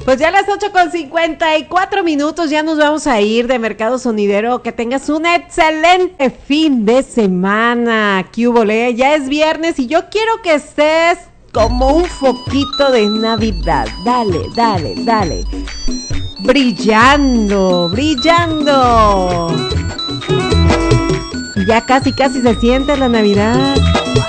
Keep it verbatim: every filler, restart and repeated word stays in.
Pues ya a las ocho con cincuenta y cuatro minutos ya nos vamos a ir de Mercado Sonidero. Que tengas un excelente fin de semana. ¿Qué hubo, le? Ya es viernes y yo quiero que estés como un foquito de Navidad. Dale, dale, dale. Brillando, brillando. Ya casi, casi se siente la Navidad.